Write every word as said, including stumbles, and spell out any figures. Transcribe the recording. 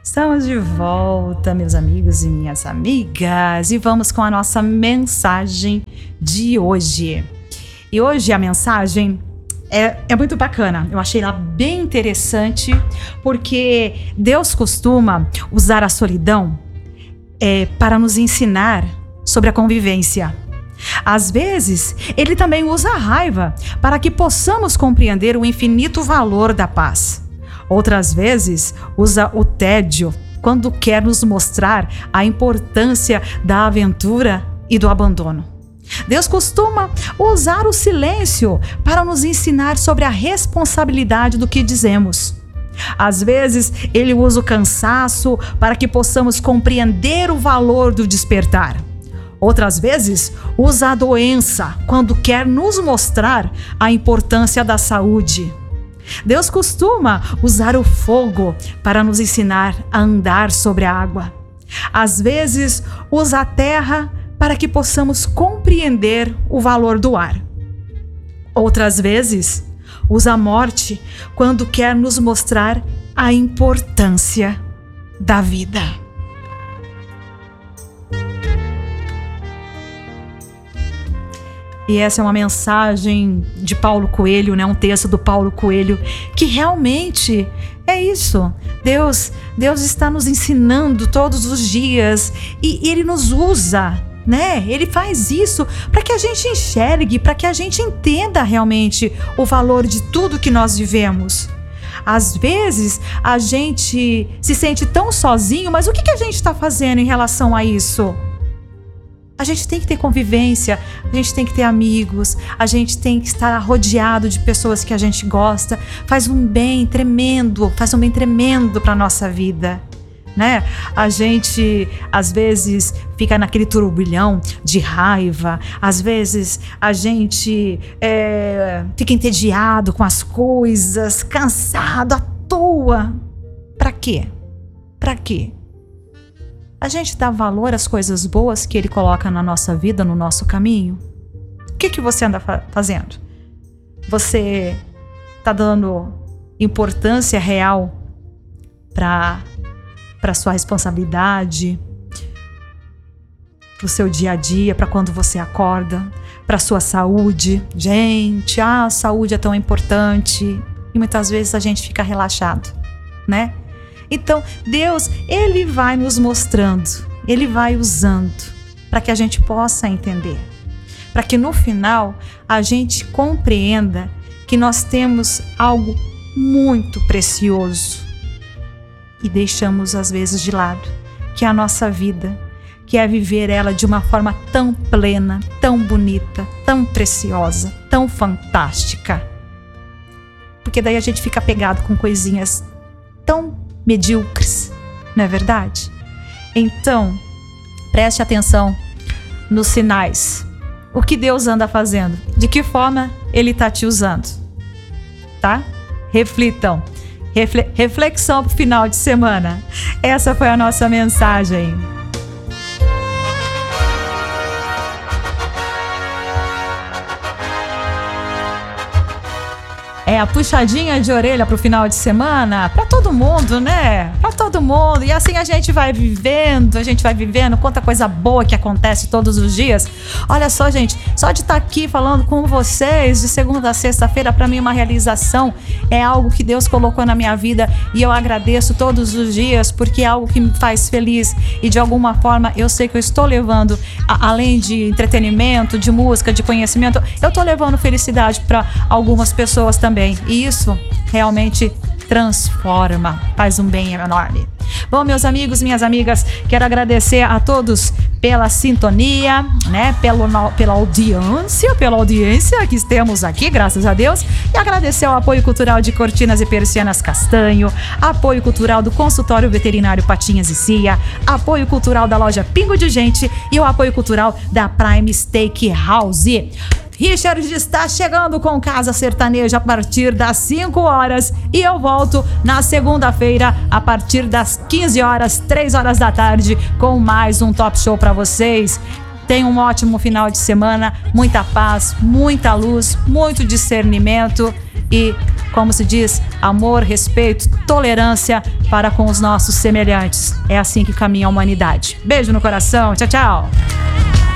Estamos de volta, meus amigos e minhas amigas, e vamos com a nossa mensagem de hoje. E hoje a mensagem é, é muito bacana, eu achei ela bem interessante, porque Deus costuma usar a solidão é, para nos ensinar sobre a convivência. Às vezes, Ele também usa a raiva para que possamos compreender o infinito valor da paz. Outras vezes, usa o tédio quando quer nos mostrar a importância da aventura e do abandono. Deus costuma usar o silêncio para nos ensinar sobre a responsabilidade do que dizemos. Às vezes, Ele usa o cansaço para que possamos compreender o valor do despertar. Outras vezes, usa a doença quando quer nos mostrar a importância da saúde. Deus costuma usar o fogo para nos ensinar a andar sobre a água. Às vezes, usa a terra para que possamos compreender o valor do ar. Outras vezes, usa a morte quando quer nos mostrar a importância da vida. E essa é uma mensagem de Paulo Coelho, né? Um texto do Paulo Coelho, que realmente é isso. Deus, Deus está nos ensinando todos os dias e, e Ele nos usa, né? Ele faz isso para que a gente enxergue, para que a gente entenda realmente o valor de tudo que nós vivemos. Às vezes a gente se sente tão sozinho, mas o que, que a gente está fazendo em relação a isso? A gente tem que ter convivência, a gente tem que ter amigos, a gente tem que estar rodeado de pessoas que a gente gosta. Faz um bem tremendo, faz um bem tremendo para a nossa vida, né? A gente, às vezes, fica naquele turbilhão de raiva, às vezes a gente é, fica entediado com as coisas, cansado, à toa. Para quê? Para quê? A gente dá valor às coisas boas que Ele coloca na nossa vida, no nosso caminho? O que, que você anda fa- fazendo? Você está dando importância real para para sua responsabilidade, para o seu dia a dia, para quando você acorda, para a sua saúde? Gente, ah, a saúde é tão importante e muitas vezes a gente fica relaxado, né? Então, Deus, Ele vai nos mostrando, Ele vai usando para que a gente possa entender. Para que no final a gente compreenda que nós temos algo muito precioso e deixamos às vezes de lado, que é a nossa vida, que é viver ela de uma forma tão plena, tão bonita, tão preciosa, tão fantástica. Porque daí a gente fica pegado com coisinhas tão medíocres, não é verdade? Então, preste atenção nos sinais. O que Deus anda fazendo? De que forma Ele está te usando? Tá? Reflitam. Refle- reflexão para o final de semana. Essa foi a nossa mensagem. É a puxadinha de orelha pro final de semana, para todo mundo, né? Para todo mundo. E assim a gente vai vivendo, a gente vai vivendo. Quanta coisa boa que acontece todos os dias. Olha só, gente, só de estar aqui falando com vocês de segunda a sexta-feira, para mim uma realização. É algo que Deus colocou na minha vida e eu agradeço todos os dias, porque é algo que me faz feliz. E de alguma forma eu sei que eu estou levando, a, além de entretenimento, de música, de conhecimento, eu estou levando felicidade para algumas pessoas também. E isso realmente transforma, faz um bem enorme. Bom, meus amigos, minhas amigas, quero agradecer a todos pela sintonia, né? Pelo, pela audiência, pela audiência que temos aqui, graças a Deus. E agradecer ao apoio cultural de Cortinas e Persianas Castanho, apoio cultural do Consultório Veterinário Patinhas e Cia, apoio cultural da loja Pingo de Gente e o apoio cultural da Prime Steakhouse. Richard está chegando com Casa Sertaneja a partir das cinco horas e eu volto na segunda-feira a partir das quinze horas, três horas da tarde, com mais um Top Show para vocês. Tenham um ótimo final de semana, muita paz, muita luz, muito discernimento e como se diz, amor, respeito, tolerância para com os nossos semelhantes. É assim que caminha a humanidade. Beijo no coração. Tchau, tchau.